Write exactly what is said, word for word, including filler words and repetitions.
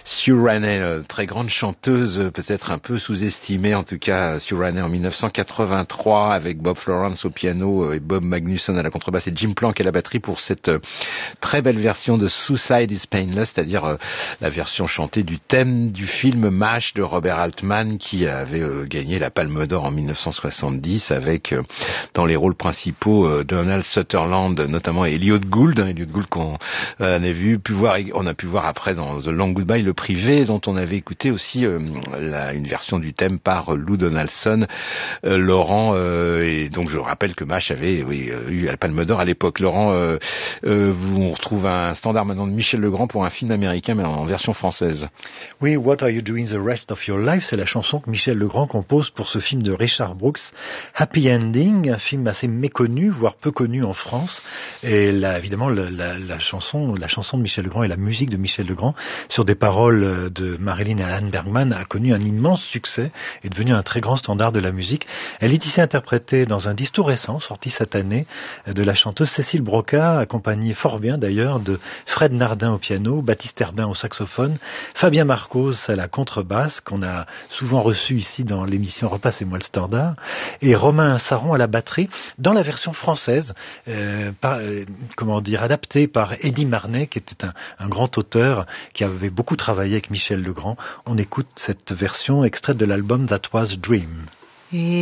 Sue Raney, euh, très grande chanteuse, euh, peut-être un peu sous-estimée, en tout cas Sue Raney en dix-neuf cent quatre-vingt-trois, avec Bob Florence au piano euh, et Bob Magnusson à la contrebasse et Jim Plank à la batterie pour cette euh, très belle version de Suicide is Painless, c'est-à-dire euh, la version chantée du thème du film MASH de Robert Altman, qui avait euh, gagné la Palme d'Or en dix-neuf cent soixante-dix avec euh, dans les rôles principaux euh, Donald Sutherland, notamment Elliot Gould, hein, Elliot Gould qu'on euh, a vu, pu voir, on a pu voir après dans The Long Goodbye, le privé, dont on avait écouté aussi euh, la, une version du thème par Lou Donaldson, euh, Laurent, euh, et donc je rappelle que MASH avait oui, euh, eu la Palme d'Or à l'époque. Laurent, euh, euh, on retrouve un standard maintenant de Michel Legrand pour un film américain mais en version française. Oui, What Are You Doing the Rest of Your Life, c'est la chanson que Michel Legrand compose pour ce film de Richard Brooks, Happy Ending, un film assez méconnu, voire peu connu en France. Et là, évidemment, la, la, la chanson, la chanson de Michel Legrand et la musique de Michel Legrand sur des paroles de Marilyn et Alan Bergman a connu un immense succès et est devenu un très grand standard de la musique. Elle est ici interprétée dans un disque tout récent, sorti cette année, de la chanteuse Cécile Broca, accompagnée fort bien d'ailleurs de Fred Nardin au piano, Baptiste Herbin au saxophone, Fabien Marcos à la contrebasse, qu'on a souvent reçu ici dans l'émission Repassez-moi le standard, et Romain Saron à la batterie, dans la version française, euh, par, euh, comment dire, adaptée par Eddie Marnay, qui était un, un grand auteur qui avait beaucoup travaillé avec Michel Legrand. On écoute cette version extraite de l'album That Was Dream.